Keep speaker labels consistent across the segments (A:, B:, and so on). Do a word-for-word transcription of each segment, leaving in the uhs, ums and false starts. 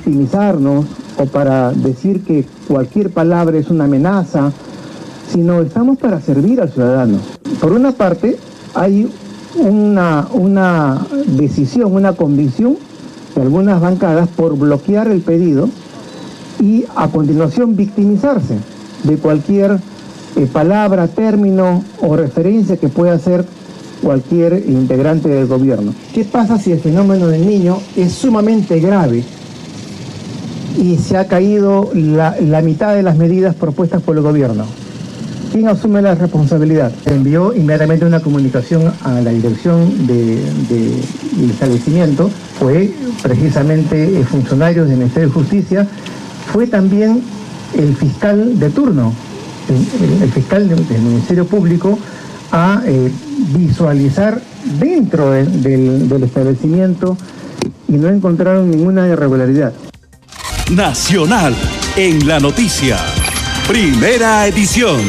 A: victimizarnos o para decir que cualquier palabra es una amenaza, sino estamos para servir al ciudadano. Por una parte, hay una, una decisión, una convicción de algunas bancadas por bloquear el pedido y a continuación victimizarse de cualquier eh, palabra, término o referencia que pueda hacer cualquier integrante del gobierno. ¿Qué pasa si el fenómeno del Niño es sumamente grave y se ha caído la, la mitad de las medidas propuestas por el gobierno? ¿Quién asume la responsabilidad? Se envió inmediatamente una comunicación a la dirección del de, de establecimiento. Fue precisamente funcionarios del Ministerio de Justicia, fue también el fiscal de turno, el, el, el fiscal del, del Ministerio Público, a eh, visualizar dentro de, del, del establecimiento y no encontraron ninguna irregularidad.
B: Nacional en la noticia, primera edición.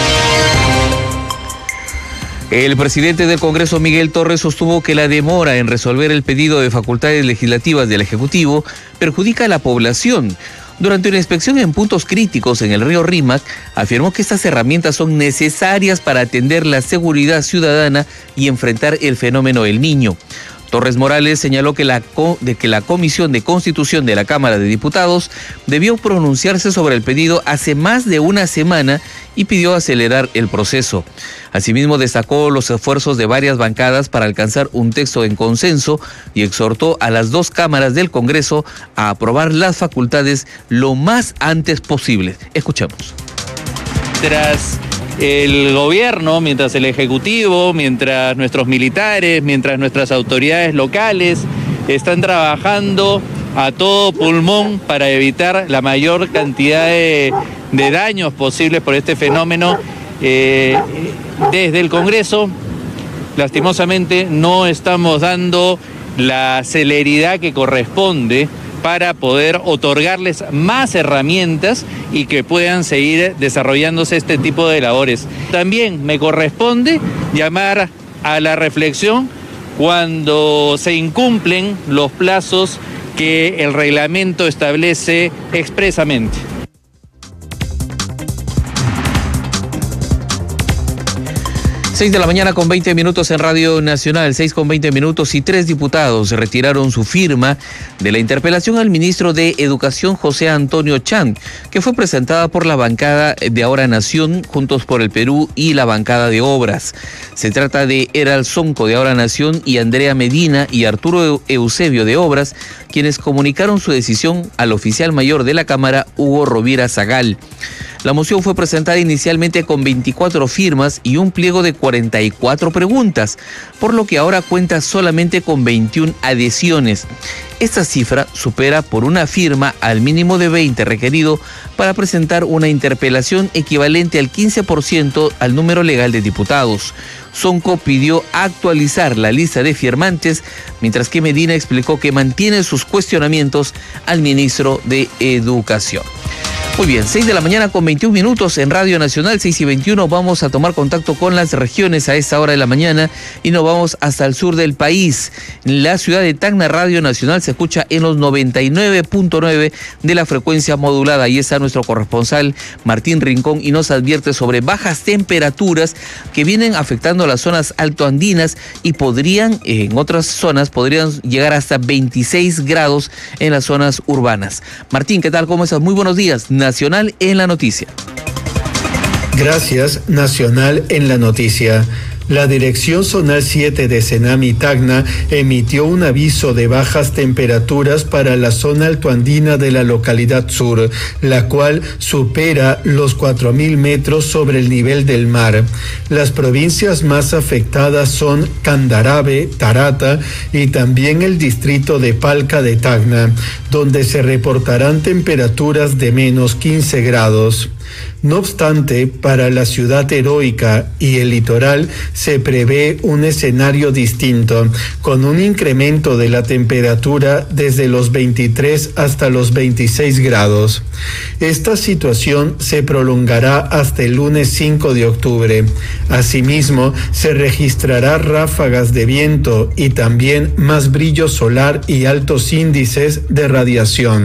C: El presidente del Congreso, Miguel Torres, sostuvo que la demora en resolver el pedido de facultades legislativas del Ejecutivo perjudica a la población. Durante una inspección en puntos críticos en el río Rímac, afirmó que estas herramientas son necesarias para atender la seguridad ciudadana y enfrentar el fenómeno del Niño. Torres Morales señaló que la, de que la Comisión de Constitución de la Cámara de Diputados debió pronunciarse sobre el pedido hace más de una semana y pidió acelerar el proceso. Asimismo, destacó los esfuerzos de varias bancadas para alcanzar un texto en consenso y exhortó a las dos cámaras del Congreso a aprobar las facultades lo más antes posible. Escuchemos.
D: Tras el gobierno, mientras el Ejecutivo, mientras nuestros militares, mientras nuestras autoridades locales están trabajando a todo pulmón para evitar la mayor cantidad de, de daños posibles por este fenómeno, eh, desde el Congreso, lastimosamente, no estamos dando la celeridad que corresponde para poder otorgarles más herramientas y que puedan seguir desarrollándose este tipo de labores. También me corresponde llamar a la reflexión cuando se incumplen los plazos que el reglamento establece expresamente.
C: seis de la mañana con veinte minutos en Radio Nacional, seis con veinte minutos y tres diputados retiraron su firma de la interpelación al ministro de Educación José Antonio Chang, que fue presentada por la bancada de Ahora Nación, Juntos por el Perú y la bancada de Obras. Se trata de Eral Sonco de Ahora Nación y Andrea Medina y Arturo Eusebio de Obras, quienes comunicaron su decisión al oficial mayor de la Cámara, Hugo Rovira Zagal. La moción fue presentada inicialmente con veinticuatro firmas y un pliego de cuarenta y cuatro preguntas, por lo que ahora cuenta solamente con veintiuna adhesiones. Esta cifra supera por una firma al mínimo de veinte requerido para presentar una interpelación equivalente al quince por ciento al número legal de diputados. Sonco pidió actualizar la lista de firmantes, mientras que Medina explicó que mantiene sus cuestionamientos al ministro de Educación. Muy bien, seis de la mañana con veintiún minutos en Radio Nacional, seis y veintiuno. Vamos a tomar contacto con las regiones a esta hora de la mañana y nos vamos hasta el sur del país. En la ciudad de Tacna, Radio Nacional se escucha en los noventa y nueve punto nueve de la frecuencia modulada. Ahí está nuestro corresponsal Martín Rincón y nos advierte sobre bajas temperaturas que vienen afectando las zonas altoandinas y podrían, en otras zonas, podrían llegar hasta veintiséis grados en las zonas urbanas. Martín, ¿qué tal? ¿Cómo estás? Muy buenos días. Nacional en la noticia.
E: Gracias, Nacional en la noticia. La Dirección Zonal siete de Senami Tacna emitió un aviso de bajas temperaturas para la zona altoandina de la localidad sur, la cual supera los cuatro mil metros sobre el nivel del mar. Las provincias más afectadas son Candarave, Tarata y también el distrito de Palca de Tacna, donde se reportarán temperaturas de menos quince grados. No obstante, para la ciudad heroica y el litoral se prevé un escenario distinto, con un incremento de la temperatura desde los veintitrés hasta los veintiséis grados. Esta situación se prolongará hasta el lunes cinco de octubre. Asimismo, se registrará ráfagas de viento y también más brillo solar y altos índices de radiación.